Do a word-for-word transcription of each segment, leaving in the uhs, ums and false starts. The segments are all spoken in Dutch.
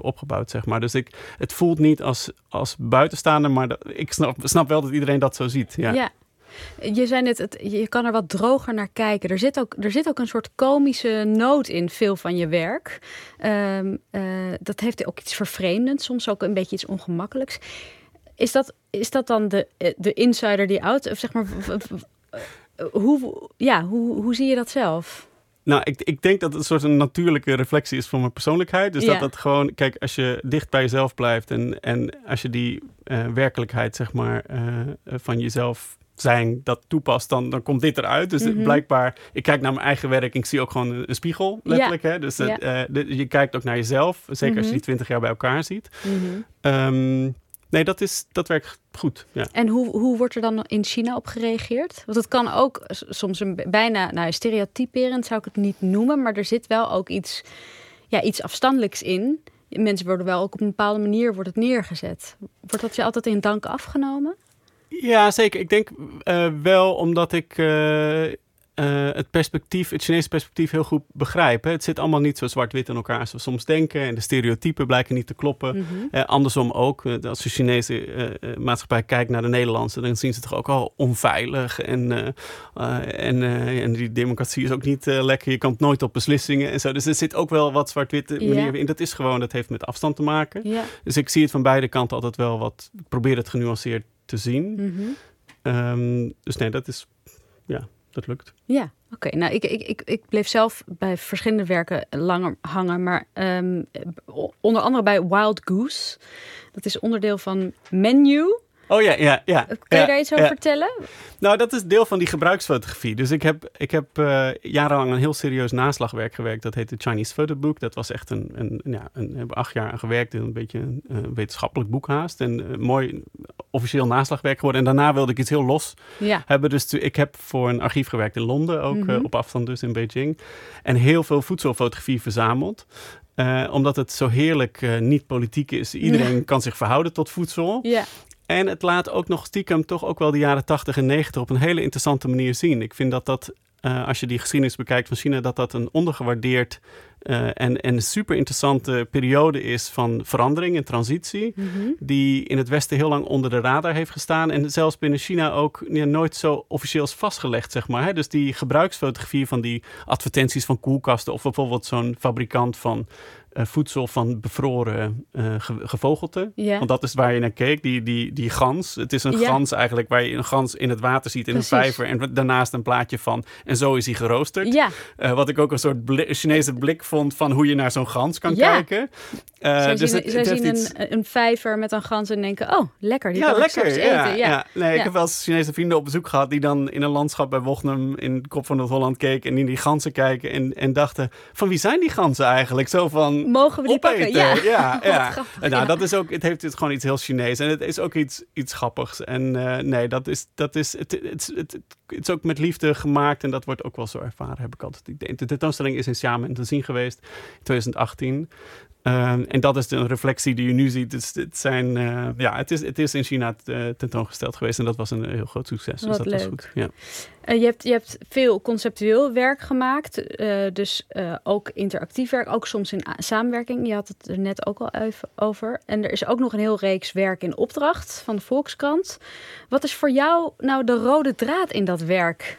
opgebouwd, zeg maar. Dus ik, het voelt niet als, als buitenstaander, maar dat, ik snap, snap wel dat iedereen dat zo ziet. Ja. ja. Je zei net, het, je kan er wat droger naar kijken. Er zit ook, er zit ook een soort komische noot in veel van je werk. Um, uh, dat heeft ook iets vervreemdends, soms ook een beetje iets ongemakkelijks. Is dat, is dat dan de, de insider die out? Of zeg maar, hoe, ja, hoe, hoe zie je dat zelf? Nou, ik, ik denk dat het een soort een natuurlijke reflectie is van mijn persoonlijkheid. Dus ja. dat dat gewoon, kijk, als je dicht bij jezelf blijft en, en als je die uh, werkelijkheid, zeg maar, uh, van jezelf zijn, dat toepast, dan, dan komt dit eruit. Dus mm-hmm. blijkbaar, ik kijk naar mijn eigen werk en ik zie ook gewoon een, een spiegel, letterlijk. Ja. Hè? Dus ja. uh, de, je kijkt ook naar jezelf, zeker mm-hmm. als je die twintig jaar bij elkaar ziet. Mm-hmm. Um, nee, dat, is, dat werkt goed. Ja. En hoe, hoe wordt er dan in China op gereageerd? Want het kan ook soms een bijna, nou, stereotyperend zou ik het niet noemen, maar er zit wel ook iets, ja, iets afstandelijks in. Mensen worden wel ook op een bepaalde manier wordt het neergezet. Wordt dat je altijd in dank afgenomen? Ja, zeker. Ik denk uh, wel omdat ik uh, uh, het perspectief, het Chinese perspectief heel goed begrijp. Hè. Het zit allemaal niet zo zwart-wit in elkaar als we soms denken. En de stereotypen blijken niet te kloppen. Mm-hmm. Uh, andersom ook. Uh, als de Chinese uh, maatschappij kijkt naar de Nederlandse, dan zien ze toch ook al onveilig. En, uh, uh, en, uh, en die democratie is ook niet uh, lekker. Je kan nooit op beslissingen en zo. Dus er zit ook wel wat zwart-wit manier yeah. in. Dat is gewoon, dat heeft met afstand te maken. Yeah. Dus ik zie het van beide kanten altijd wel wat. Ik probeer het genuanceerd te zien. Mm-hmm. Um, dus nee, dat is, ja, dat lukt. Ja, oké. Okay. Nou, ik, ik, ik, ik bleef zelf bij verschillende werken langer hangen, maar um, onder andere bij Wild Goose. Dat is onderdeel van Menu. Oh ja, ja, ja. Kun je ja, daar iets over ja. vertellen? Nou, dat is deel van die gebruiksfotografie. Dus ik heb, ik heb uh, jarenlang een heel serieus naslagwerk gewerkt. Dat heet de Chinese Photo Book. Dat was echt een, een, ja, een, we hebben acht jaar aan gewerkt. Een beetje een, een wetenschappelijk boek haast. En uh, mooi officieel naslagwerk geworden. En daarna wilde ik iets heel los ja. hebben. Dus tu- ik heb voor een archief gewerkt in Londen. Ook mm-hmm. uh, op afstand dus in Beijing. En heel veel voedselfotografie verzameld. Uh, omdat het zo heerlijk uh, niet politiek is. Iedereen ja. kan zich verhouden tot voedsel. Ja. En het laat ook nog stiekem toch ook wel de jaren tachtig en negentig op een hele interessante manier zien. Ik vind dat dat, uh, als je die geschiedenis bekijkt van China, dat dat een ondergewaardeerd uh, en, en super interessante periode is van verandering en transitie. Mm-hmm. Die in het Westen heel lang onder de radar heeft gestaan. En zelfs binnen China ook ja, nooit zo officieel is vastgelegd, zeg maar. Hè? Dus die gebruiksfotografie van die advertenties van koelkasten of bijvoorbeeld zo'n fabrikant van Uh, voedsel van bevroren uh, ge- gevogelte. Yeah. Want dat is waar je naar keek, die, die, die gans. Het is een yeah. gans eigenlijk, waar je een gans in het water ziet in Precies. een vijver. En daarnaast een plaatje van, en zo is hij geroosterd. Yeah. Uh, wat ik ook een soort blik, Chinese blik vond van hoe je naar zo'n gans kan yeah. kijken. Uh, zij dus zien, het, zij het zien iets... een, een vijver met een gans en denken, oh, lekker, die ja, kan lekker, ik straks ja, eten. Ja. Ja. Nee, ja. ik heb wel eens Chinese vrienden op bezoek gehad die dan in een landschap bij Wochnum in de kop van het Holland keken en in die ganzen kijken en, en dachten, van wie zijn die ganzen eigenlijk? Zo van, mogen we die opeten. pakken? Ja, ja, ja. Grappig, en nou, ja. dat is ook, het heeft het gewoon iets heel Chinees en het is ook iets, iets grappigs. En uh, nee, dat is, dat is, het, het, het, het, het is ook met liefde gemaakt en dat wordt ook wel zo ervaren, heb ik altijd idee. De tentoonstelling is in Xiamen te zien geweest in twintig achttien. Uh, en dat is de reflectie die je nu ziet. Het, het, zijn, uh, ja, het, is, het is in China t, uh, tentoongesteld geweest en dat was een heel groot succes. Wat dus dat leuk. was goed. Ja. Uh, je, hebt, je hebt veel conceptueel werk gemaakt, uh, dus uh, ook interactief werk, ook soms in a- samenwerking. Je had het er net ook al even over. En er is ook nog een heel reeks werk in opdracht van de Volkskrant. Wat is voor jou nou de rode draad in dat werk?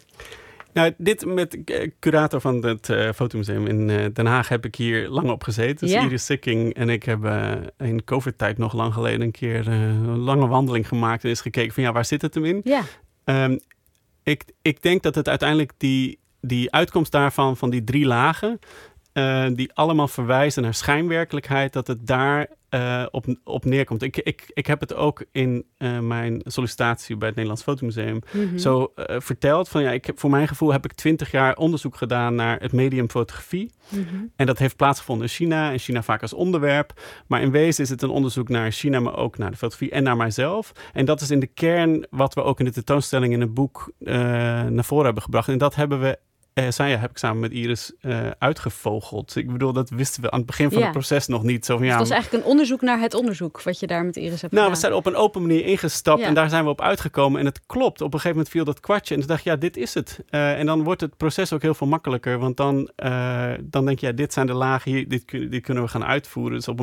Nou, dit met uh, curator van het uh, fotomuseum in uh, Den Haag heb ik hier lang op gezeten. Dus ja. Iris Sikking en ik hebben uh, in COVID-tijd nog lang geleden een keer uh, een lange wandeling gemaakt en is gekeken van ja, waar zit het hem in? Ja. Um, ik, ik denk dat het uiteindelijk die, die uitkomst daarvan, van die drie lagen, uh, die allemaal verwijzen naar schijnwerkelijkheid, dat het daar uh, op, op neerkomt. Ik, ik, ik heb het ook in uh, mijn sollicitatie bij het Nederlands Fotomuseum mm-hmm. zo uh, verteld. Van, ja, ik heb, voor mijn gevoel heb ik twintig jaar onderzoek gedaan naar het medium fotografie. Mm-hmm. En dat heeft plaatsgevonden in China. In China vaak als onderwerp. Maar in wezen is het een onderzoek naar China, maar ook naar de fotografie en naar mijzelf. En dat is in de kern wat we ook in de tentoonstelling in het boek uh, naar voren hebben gebracht. En dat hebben we Uh, zijn, ja, heb ik samen met Iris uh, uitgevogeld. Ik bedoel, dat wisten we aan het begin van ja. het proces nog niet. Zo van, dus ja, dat is eigenlijk een onderzoek naar het onderzoek wat je daar met Iris hebt nou, gedaan. Nou, we zijn op een open manier ingestapt ja. en daar zijn we op uitgekomen. En het klopt. Op een gegeven moment viel dat kwartje en toen dacht ik, ja, dit is het. Uh, en dan wordt het proces ook heel veel makkelijker. Want dan, uh, dan denk je, ja, dit zijn de lagen, hier, dit, dit kunnen we gaan uitvoeren. Dus op een